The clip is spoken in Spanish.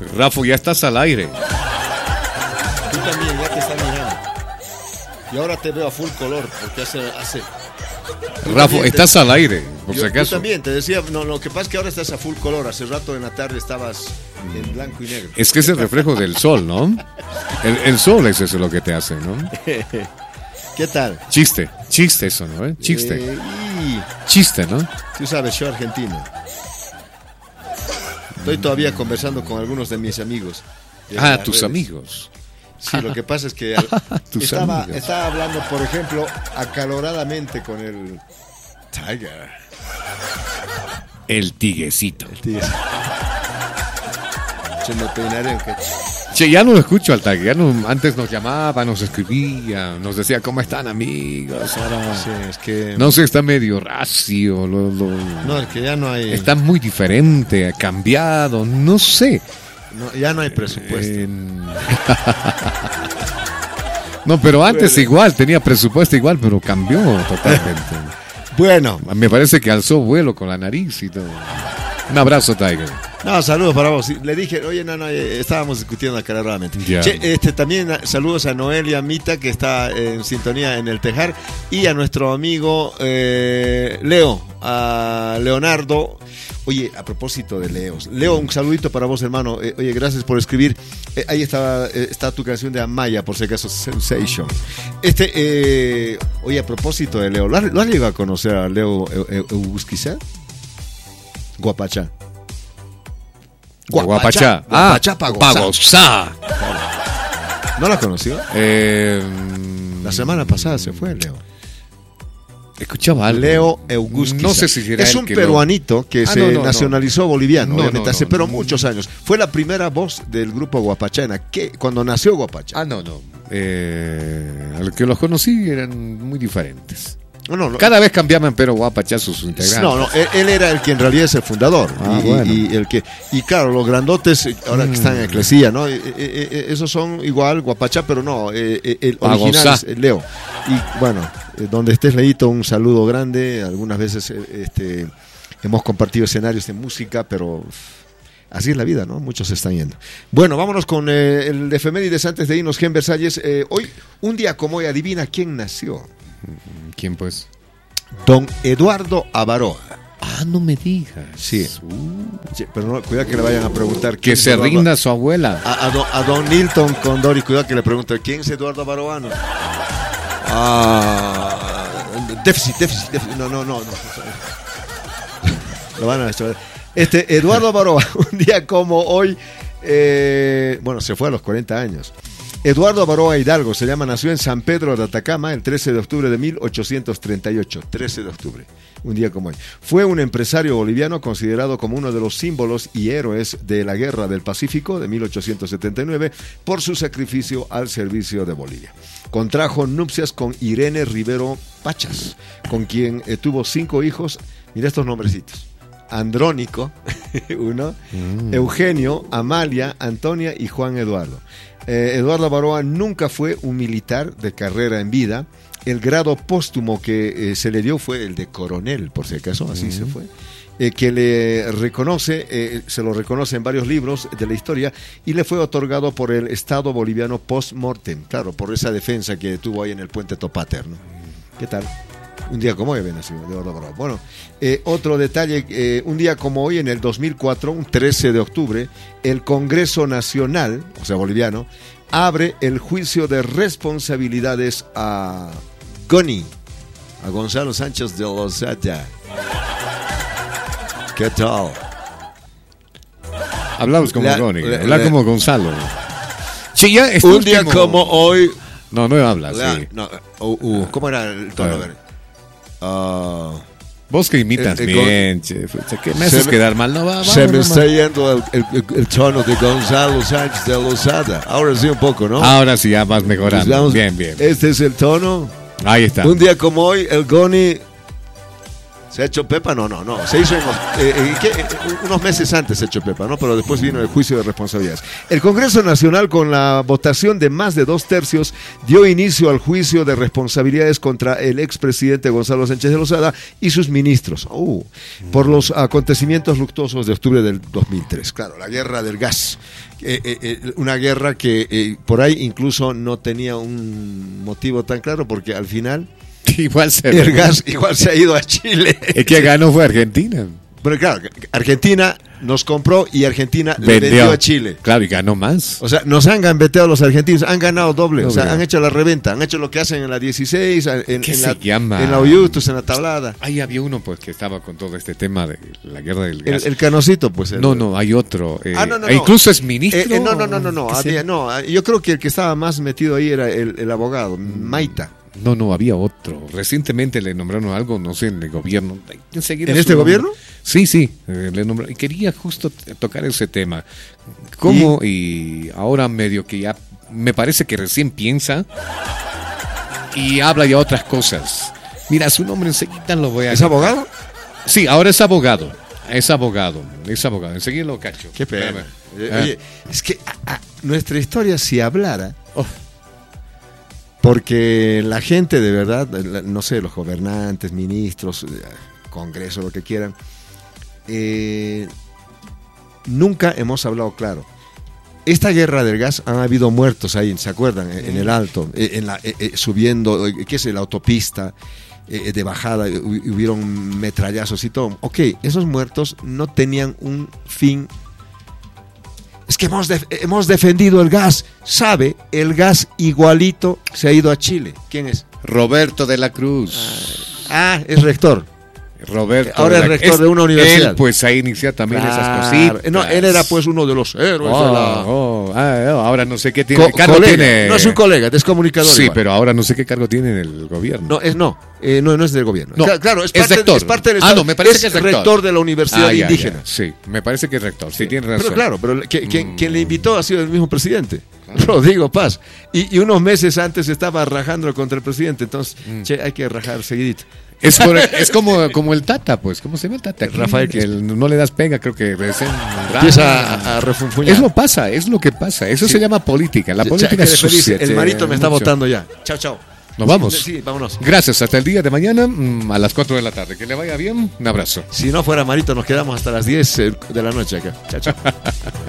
Rafa, ya estás al aire. Tú también, ya te estás mirando. Y ahora te veo a full color, porque hace... Rafa, estás al aire, por si acaso. Yo también, te decía, no, lo que pasa es que ahora estás a full color. Hace rato en la tarde estabas en blanco y negro. Es que es el reflejo del sol, ¿no? El sol es eso lo que te hace, ¿no? ¿Qué tal? Chiste eso, ¿no? Chiste, ¿no? Tú sabes, yo argentino. Estoy todavía conversando con algunos de mis amigos. Tus redes. Amigos. Sí, lo que pasa es que estaba hablando, por ejemplo, acaloradamente con el Tiger. El tiguecito. Se me peinaré, ¿qué? Che, ya no lo escucho al Tiger. Ya no, antes nos llamaba, nos escribía, nos decía cómo están amigos. Ahora, Sí, es que... no sé, está medio racio. No, es que ya no hay... Está muy diferente, ha cambiado, no sé. No, ya no hay presupuesto. No, pero antes igual, tenía presupuesto igual, pero cambió totalmente. Bueno. Me parece que alzó vuelo con la nariz y todo. Un abrazo, Tiger. No, saludos para vos. Le dije, oye, estábamos discutiendo acaloradamente. Che, también saludos a Noelia Mita, que está en sintonía en el Tejar, y a nuestro amigo Leo, a Leonardo. Oye, a propósito de Leo, un saludito para vos, hermano. Oye, gracias por escribir. Ahí está tu canción de Amaya, por si acaso, Sensation. Oye, a propósito de Leo, ¿lo has llegado a conocer a Leo Eugusquiza? Guapachá. Guapachá para gozar. ¿No la conoció? La semana pasada se fue Leo. Escuchaba algo. Leo Eugusquiza. No sé si será es un peruanito que se nacionalizó boliviano, obviamente, hace pero muchos años. Fue la primera voz del grupo Guapachá cuando nació Guapachá. A los que los conocí eran muy diferentes. No. Cada vez cambiaban, pero Guapachá sus integrantes. Él era el que en realidad es el fundador. Bueno. Y claro, los grandotes, ahora que están en Eclesía, ¿no? Esos son igual Guapachá, pero no, el original es Leo. Y bueno, donde estés, Leito, un saludo grande. Algunas veces hemos compartido escenarios de música, pero así es la vida, ¿no? Muchos se están yendo. Bueno, vámonos con el efemérides antes de irnos, Gen Versalles. Hoy, un día como hoy, adivina quién nació. ¿Quién, pues? Don Eduardo Avaroa. No me digas. Sí. Pero no, cuidado que le vayan a preguntar. Que se rinda su abuela. A don Nilton Condori, cuidado que le pregunten ¿quién es Eduardo Avaroa? Déficit. No. Lo van a ver. Eduardo Avaroa, un día como hoy, se fue a los 40 años. Eduardo Avaroa Hidalgo nació en San Pedro de Atacama el 13 de octubre de 1838, 13 de octubre, un día como hoy. Fue un empresario boliviano considerado como uno de los símbolos y héroes de la Guerra del Pacífico de 1879 por su sacrificio al servicio de Bolivia. Contrajo nupcias con Irene Rivero Pachas, con quien tuvo 5 hijos. Mira estos nombrecitos: Andrónico, uno, Eugenio, Amalia, Antonia y Juan Eduardo. Eduardo Avaroa nunca fue un militar de carrera en vida. El grado póstumo que se le dio fue el de coronel, por si acaso, así se fue. Que le reconoce, se lo reconoce en varios libros de la historia, y le fue otorgado por el Estado boliviano post-mortem, claro, por esa defensa que tuvo ahí en el puente Topater, ¿no? ¿Qué tal? Un día como hoy había nacido Eduardo Avaroa. Bueno, otro detalle, un día como hoy en el 2004, un 13 de octubre, el Congreso Nacional, o sea, boliviano, abre el juicio de responsabilidades a Goni, a Gonzalo Sánchez de Lozada. ¿Qué tal? Hablamos como Goni, habla como Gonzalo. Sí, ya un día como hoy. No hablas. Sí. ¿Cómo era el tono? Vos que imitas bien, que me haces quedar mal. Se me está yendo el tono de Gonzalo Sánchez de Lozada. Ahora sí un poco, ¿no? Ahora sí ya vas mejorando. Bien. Este es el tono. Ahí está. Un día como hoy, el Goni ¿Se ha hecho Pepa? No. Se hizo unos meses antes se ha hecho Pepa, ¿no? Pero después vino el juicio de responsabilidades. El Congreso Nacional, con la votación de más de 2/3, dio inicio al juicio de responsabilidades contra el expresidente Gonzalo Sánchez de Lozada y sus ministros, por los acontecimientos luctuosos de octubre del 2003. Claro, la guerra del gas. Una guerra que por ahí incluso no tenía un motivo tan claro, porque al final el gas igual se ha ido a Chile. El que ganó fue Argentina. Pero claro, Argentina nos compró y Argentina le vendió a Chile. Claro, y ganó más. O sea, nos han gambeteado los argentinos, han ganado doble. O sea, han hecho la reventa, han hecho lo que hacen en la 16, en la Oyutus, en la tablada. Ahí había uno pues que estaba con todo este tema de la guerra del gas. El Canocito, pues. No, hay otro. No. Incluso es ministro. No. Yo creo que el que estaba más metido ahí era el abogado, Maita. No, había otro. Recientemente le nombraron algo, no sé, en el gobierno. ¿En este gobierno? Sí, le nombraron. Y quería justo tocar ese tema. ¿Cómo? Y ahora medio que ya me parece que recién piensa y habla ya otras cosas. Mira, su nombre enseguida lo voy a... ¿Es abogado? Sí, ahora es abogado. Enseguida lo cacho. Qué pena. Oye, es que nuestra historia, si hablara... Porque la gente de verdad, no sé, los gobernantes, ministros, Congreso, lo que quieran, nunca hemos hablado claro. Esta guerra del gas, han habido muertos ahí, ¿se acuerdan? En el Alto, subiendo, ¿qué es? La autopista, de bajada, hubieron metrallazos y todo. Ok, esos muertos no tenían un fin. Es que hemos defendido el gas. ¿Sabe? El gas igualito se ha ido a Chile. ¿Quién es? Roberto de la Cruz. Es rector. Roberto. Ahora es rector de una universidad. Él pues ha iniciado también esas cositas. No, él era pues uno de los héroes. Ahora no sé qué tiene. Cargo tiene. No es un colega, es comunicador. Sí, igual. Pero ahora no sé qué cargo tiene en el gobierno. No es del gobierno. No, claro, es parte del Estado. No, me parece que es rector de la Universidad Indígena. Ya. Sí, me parece que es rector. Sí, tiene razón. Pero quien le invitó ha sido el mismo presidente. Rodrigo Paz. Y unos meses antes estaba rajando contra el presidente. Entonces, hay que rajar seguidito. Es como el Tata, pues. ¿Cómo se llama el Tata? Rafael, que no le das pega, creo que empieza a refunfuñar. Es lo que pasa. Eso se llama política. La política es sucia. El marito me está votando ya. Chao. Nos vamos. Sí, vámonos. Gracias. Hasta el día de mañana a las 4 de la tarde. Que le vaya bien. Un abrazo. Si no fuera marito, nos quedamos hasta las 10 de la noche acá. Chao.